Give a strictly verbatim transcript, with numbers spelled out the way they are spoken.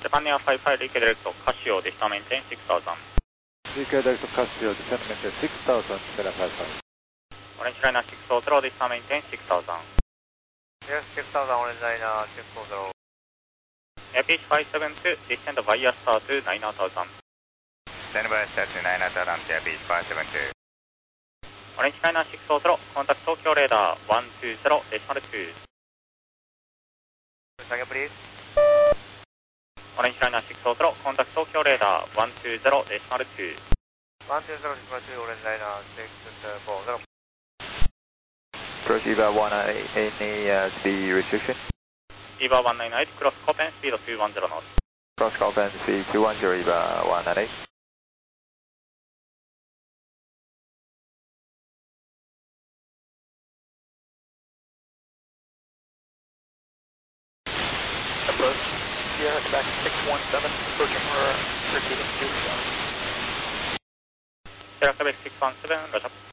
Japan Air five five, Rica Direct Casio, descend maintain six thousand. Rica Direct Casio, descend maintain six thousand, Japan five five. Orange Liner six four zero, descend maintain six thousand. Yes, six thousand, Orange Liner six four zero. Airpeach five seven two, descend via star to nine thousand. Stand by star to nine thousand, Airpeach five seven two. Orange Liner six four zero, contact Tokyo Radar one two zero, decimal two. Second, please. Orange Liner six four zero, contact Tokyo Radar one two zero, decimal two. one two zero, decimal two, Orange Liner six four zero. Approach E V A one nine eight, any uh, speed restriction? E V A one nine eight, cross Copen, speed two one zero knots. Cross Copen, speed two one zero, E V A one nine eight. Approach, Sierra Quebec six one seven, approaching for repeating two seven. Sierra Quebec six one seven, roger.